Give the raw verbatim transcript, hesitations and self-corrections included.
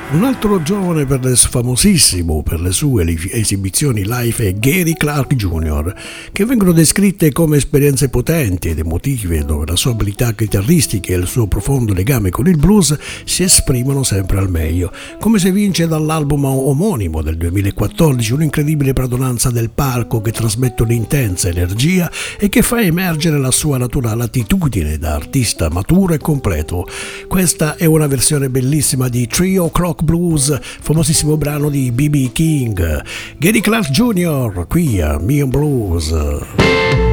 Un altro giovane per le, famosissimo per le sue esibizioni live è Gary Clark Junior, che vengono descritte come esperienze potenti ed emotive, dove la sua abilità chitarristica e il suo profondo legame con il blues si esprimono sempre al meglio, come si evince dall'album omonimo del duemilaquattordici, un'incredibile padronanza del palco che trasmette un'intensa energia e che fa emergere la sua naturale attitudine da artista maturo e completo. Questa è una versione bellissima di Three O'Clock Blues, famosissimo brano di B B King. Gary Clark Junior qui a Neon Blues.